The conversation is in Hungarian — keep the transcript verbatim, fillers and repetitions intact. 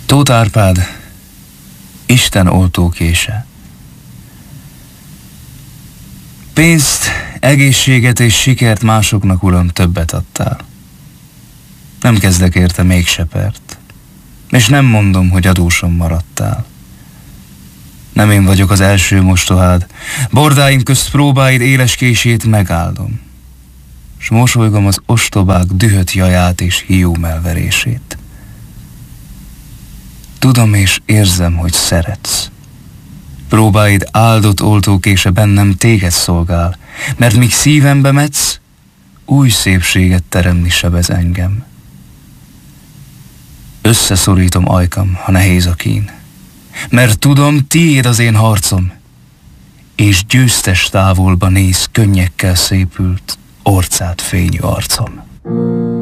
Tóth Árpád, Isten oltókése. Pénzt, egészséget és sikert másoknak, Uram, többet adtál. Nem kezdek érte mégse pert, és nem mondom, hogy adósom maradtál. Nem én vagyok az első mostohád, bordáim közt próbáid éleskését megáldom, s mosolygom az ostobák dühött jaját és hiú melverését. Tudom és érzem, hogy szeretsz. Próbáid áldott oltókése bennem téged szolgál, mert míg szívembe metsz, új szépséget teremni sebez engem. Összeszorítom ajkam, ha nehéz a kín, mert tudom, tiéd az én harcom, és győztes távolba néz könnyekkel szépült, orcát fényű arcom.